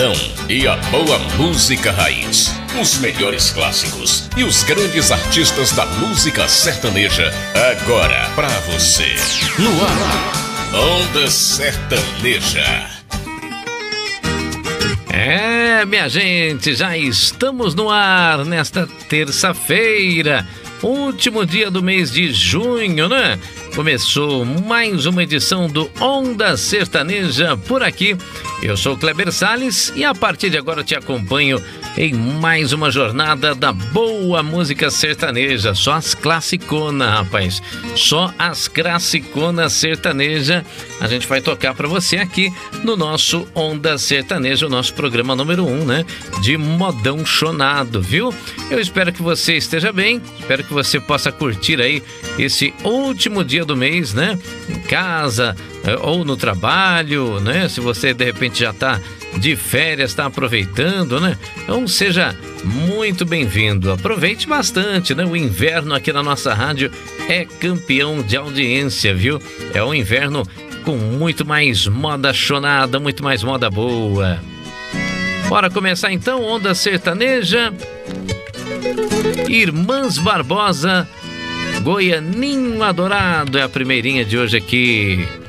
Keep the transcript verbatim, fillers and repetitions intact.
modão e a boa música raiz. Os melhores clássicos e os grandes artistas da música sertaneja, agora pra você. No ar, Onda Sertaneja. É, minha gente, já estamos no ar nesta terça-feira, último dia do mês de junho, né? Começou mais uma edição do Onda Sertaneja por aqui. Eu sou Kleber Salles e a partir de agora eu te acompanho em mais uma jornada da boa música sertaneja. Só as classiconas, rapaz. Só as classiconas sertaneja a gente vai tocar pra você aqui no nosso Onda Sertaneja, o nosso programa número um, né? De modão chonado, viu? Eu espero que você esteja bem, espero que você possa curtir aí esse último dia do mês, né? Em casa ou no trabalho, né? Se você de repente já tá de férias, tá aproveitando, né? Então seja muito bem-vindo. Aproveite bastante, né? O inverno aqui na nossa rádio é campeão de audiência, viu? É um inverno com muito mais moda chonada, muito mais moda boa. Bora começar então, Onda Sertaneja. Irmãs Barbosa, Goianinho Adorado é a primeirinha de hoje aqui.